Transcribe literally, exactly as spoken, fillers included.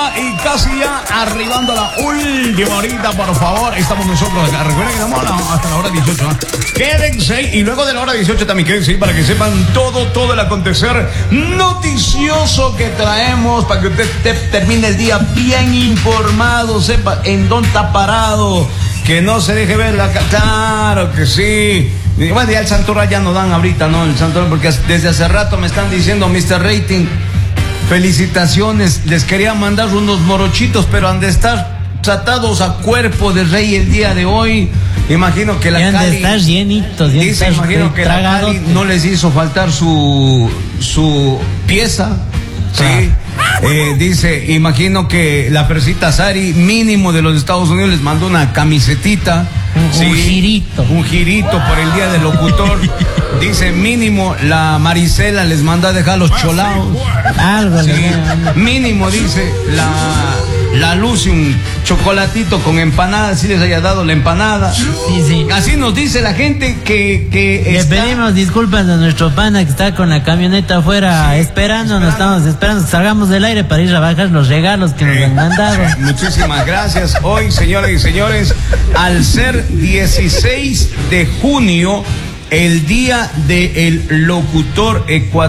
ya y casi ya arribando a la última horita, por favor. Estamos nosotros acá. Recuerden que estamos hasta la hora dieciocho. ¿eh? Quédense y luego de la hora dieciocho también quédense para que sepan todo, todo el acontecer noticioso que traemos para que usted te, termine el día bien informado, sepa en dónde está parado, que no se deje ver la... Claro que sí. Y bueno, ya el Santorra ya no dan ahorita, ¿no? El Santorra, porque desde hace rato me están diciendo, mister Rating, felicitaciones, les quería mandar unos morochitos, pero han de estar tratados a cuerpo de rey el día de hoy. Imagino que la han Cali... de estar llenitos, ya dice, imagino que la Cali no les hizo faltar su, su pieza, ¿sí? Ah. Eh, dice, imagino que la Fresita Sari, mínimo de los Estados Unidos, les mandó una camisetita. Un, sí, un girito. Un girito por el día del locutor. Dice, mínimo la Marisela les mandó a dejar los cholados. Algo, sí, mínimo, dice la, la Lucy, un chocolatito con empanada, si les haya dado la empanada. Sí, sí. Así nos dice la gente que, que Le está... pedimos disculpas a nuestro pana que está con la camioneta afuera, sí, esperando, nos estamos esperando que salgamos del aire para ir a bajar los regalos que nos han mandado. Muchísimas gracias. Hoy, señoras y señores, al ser dieciséis de junio, el día del locutor ecuatoriano,